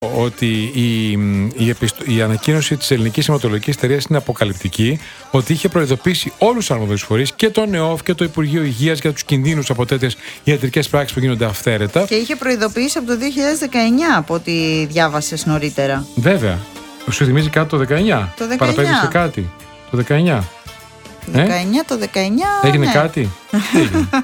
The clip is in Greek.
ότι η ανακοίνωση της Ελληνικής Αιματολογικής Εταιρείας είναι αποκαλυπτική, ότι είχε προειδοποιήσει όλους τους αρμόδιους φορείς και το ΝΕΟΦ και το Υπουργείο Υγείας για τους κινδύνους από τέτοιες ιατρικές πράξεις που γίνονται αυθαίρετα. Και είχε προειδοποιήσει από το 2019, από ό,τι διάβασες νωρίτερα. Βέβαια. Σου θυμίζει κάτι το 19? Το 19. Παραπέμπεις σε κάτι? Το 19. Το 19, το 19. Έγινε ναι. κάτι? Έγινε.